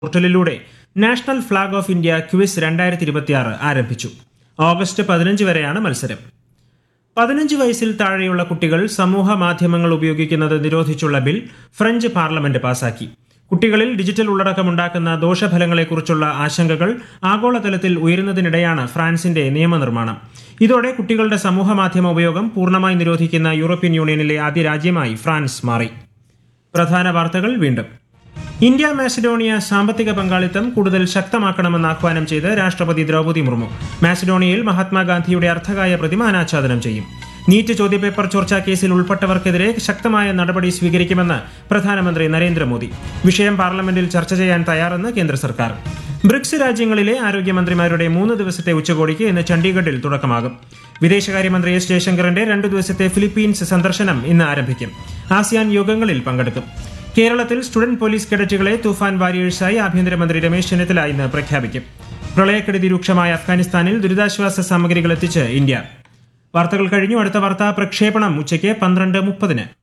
പോർട്ടലിലൂടെ national flag off India quiz 2026 ആരംഭിച്ചു. August 15 വരെയാണ് മത്സരം. 15 വയസ്സിൽ താഴെയുള്ള കുട്ടികൾ സമൂഹ മാധ്യമങ്ങൾ ഉപയോഗിക്കുന്നത് നിരോധിച്ചുള്ള ബിൽ ഫ്രഞ്ച് പാർലമെന്റ് പാസാക്കി. കുട്ടികളിൽ ഡിജിറ്റൽ ഉള്ളടക്കമുണ്ടാക്കുന്ന ദോഷഫലങ്ങളെക്കുറിച്ചുള്ള ആശങ്കകൾ ആഗോളതലത്തിൽ ഉയരുന്നതിനിടെയാണ് ഫ്രാൻസിന്റെ നിയമനിർമ്മാണം. ഇതോടെ കുട്ടികളുടെ സമൂഹ മാധ്യമ ഉപയോഗം പൂർണ്ണമായി നിരോധിക്കുന്ന യൂറോപ്യൻ യൂണിയനിലെ ആദ്യ രാജ്യമായി ഫ്രാൻസ് മാറി. പ്രധാന വാർത്തകൾ വീണ്ടും. ഇന്ത്യ മാസിഡോണിയ സാമ്പത്തിക പങ്കാളിത്തം കൂടുതൽ ശക്തമാക്കണമെന്ന് ആഹ്വാനം ചെയ്ത് രാഷ്ട്രപതി ദ്രൗപദി മുർമു. മാസിഡോണിയയിൽ മഹാത്മാഗാന്ധിയുടെ അർദ്ധകായ പ്രതിമ അനാച്ഛാദനം ചെയ്യും. നീറ്റ് ചോദ്യപേപ്പർ ചോർച്ചാ കേസിൽ ഉൾപ്പെട്ടവർക്കെതിരെ ശക്തമായ നടപടി സ്വീകരിക്കുമെന്ന് പ്രധാനമന്ത്രി നരേന്ദ്രമോദി. വിഷയം പാർലമെന്റിൽ ചർച്ച ചെയ്യാൻ തയ്യാറെന്ന് കേന്ദ്ര സർക്കാർ. ബ്രിക്സ് രാജ്യങ്ങളിലെ ആരോഗ്യമന്ത്രിമാരുടെ 3 ദിവസത്തെ ഉച്ചകോടിക്ക് ഇന്ന് ചണ്ഡീഗഡിൽ തുടക്കമാകും. വിദേശകാര്യമന്ത്രി എസ് ജയശങ്കറിന്റെ 2 ദിവസത്തെ ഫിലിപ്പീൻസ് സന്ദർശനം ഇന്ന് ആരംഭിക്കും. ആസിയാൻ യോഗങ്ങളിൽ പങ്കെടുക്കും. കേരളത്തിൽ സ്റ്റുഡന്റ് പോലീസ് കേഡറ്റുകളെ തൂഫാൻ വാരിയേഴ്സായി ആഭ്യന്തരമന്ത്രി രമേശ് ചെന്നിത്തല ഇന്ന് പ്രഖ്യാപിക്കും. പ്രളയക്കെടുതി രൂക്ഷമായ അഫ്ഗാനിസ്ഥാനിൽ ദുരിതാശ്വാസ സാമഗ്രികൾ എത്തിച്ച് ഇന്ത്യ. വാർത്തകൾ കഴിഞ്ഞു. അടുത്ത വാർത്താ പ്രക്ഷേപണം ഉച്ചയ്ക്ക് 12:30.